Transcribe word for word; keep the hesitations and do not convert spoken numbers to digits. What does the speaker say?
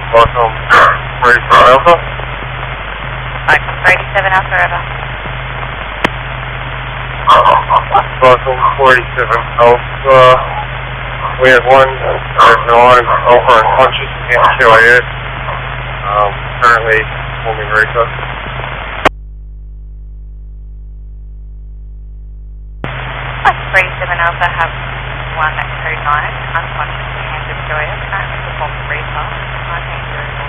Welcome, forty-seven Alpha. Welcome, forty-seven Alpha, River. Welcome, forty-seven Alpha. We have one, there's no one over unconscious in Q I S. Um, currently performing recon. forty-seven Alpha have one code nine, unconscious in Q I S, currently performing recon, nineteen zero four.